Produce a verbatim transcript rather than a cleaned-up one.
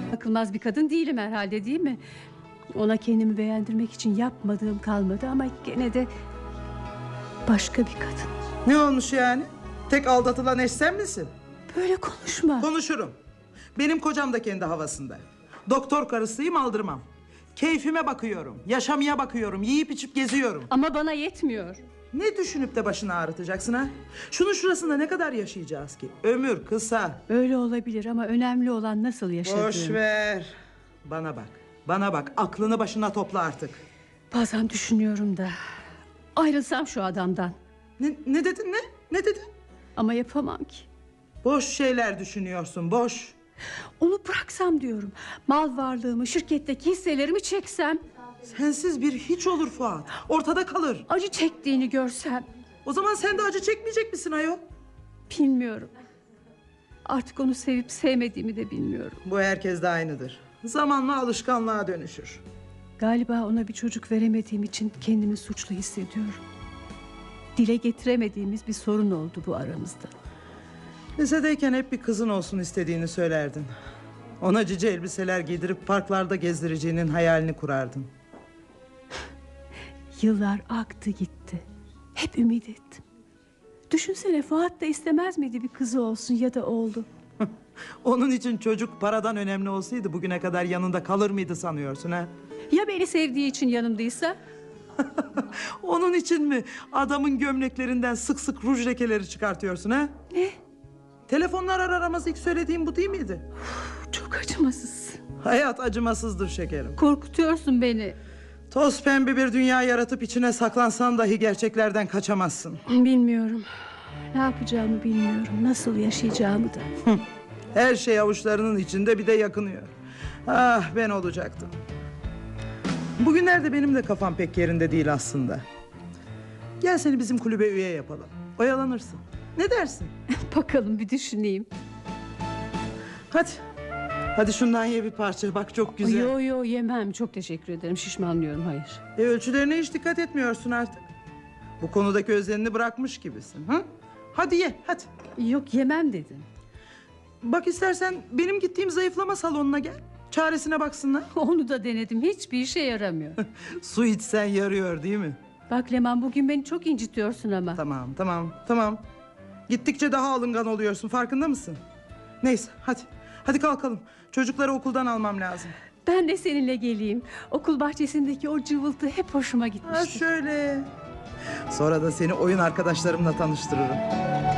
Bakılmaz bir kadın değilim herhalde, değil mi? Ona kendimi beğendirmek için yapmadığım kalmadı ama gene de başka bir kadın. Ne olmuş yani? Tek aldatılan eş sen misin? Böyle konuşma. Konuşurum. Benim kocam da kendi havasında. Doktor karısıyım, aldırmam. Keyfime bakıyorum, yaşamaya bakıyorum, yiyip içip geziyorum. Ama bana yetmiyor. Ne düşünüp de başını ağrıtacaksın ha? Şunun şurasında ne kadar yaşayacağız ki? Ömür kısa. Öyle olabilir ama önemli olan nasıl yaşadığın. Boş ver. Bana bak, bana bak. Aklını başına topla artık. Bazen düşünüyorum da ayrılsam şu adamdan. Ne, ne dedin ne? Ne dedin? Ama yapamam ki. Boş şeyler düşünüyorsun, boş. Onu bıraksam diyorum. Mal varlığımı, şirketteki hisselerimi çeksem. Sensiz bir hiç olur Fuat. Ortada kalır. Acı çektiğini görsem. O zaman sen de acı çekmeyecek misin ayol? Bilmiyorum. Artık onu sevip sevmediğimi de bilmiyorum. Bu herkes de aynıdır. Zamanla alışkanlığa dönüşür. Galiba ona bir çocuk veremediğim için kendimi suçlu hissediyorum. Dile getiremediğimiz bir sorun oldu bu aramızda. Lisedeyken hep bir kızın olsun istediğini söylerdin. Ona cici elbiseler giydirip parklarda gezdireceğinin hayalini kurardın. Yıllar aktı gitti. Hep ümit ettim. Düşünsene, Fuat da istemez miydi bir kızı olsun ya da oğlu? Onun için çocuk paradan önemli olsaydı bugüne kadar yanında kalır mıydı sanıyorsun ha? Ya beni sevdiği için yanımdaysa? Onun için mi adamın gömleklerinden sık sık ruj lekeleri çıkartıyorsun ha? Ne? Telefonlar arar aramaz ilk söylediğim bu değil miydi? Çok acımasız. Hayat acımasızdır şekerim. Korkutuyorsun beni. Toz pembe bir dünya yaratıp içine saklansan dahi gerçeklerden kaçamazsın. Bilmiyorum. Ne yapacağımı bilmiyorum. Nasıl yaşayacağımı da. Her şey avuçlarının içinde, bir de yakınıyor. Ah, ben olacaktım. Bugünlerde benim de kafam pek yerinde değil aslında. Gel seni bizim kulübe üye yapalım. Oyalanırsın. Ne dersin? Bakalım, bir düşüneyim. Hadi. Hadi şundan ye bir parça. Bak çok güzel. Yo yo yemem. Çok teşekkür ederim. Şişmanlıyorum, hayır. E, ölçülerine hiç dikkat etmiyorsun artık. Bu konudaki özenini bırakmış gibisin. Hı? Hadi ye, hadi. Yok, yemem dedim. Bak istersen benim gittiğim zayıflama salonuna gel. Çaresine baksınlar. Onu da denedim. Hiçbir işe yaramıyor. Su içsen yarıyor değil mi? Bak Leman, bugün beni çok incitiyorsun ama. Tamam, tamam, tamam. Gittikçe daha alıngan oluyorsun, farkında mısın? Neyse, hadi. Hadi kalkalım. Çocukları okuldan almam lazım. Ben de seninle geleyim. Okul bahçesindeki o cıvıltı hep hoşuma Ha gitmişti. şöyle. Sonra da seni oyun arkadaşlarımla tanıştırırım.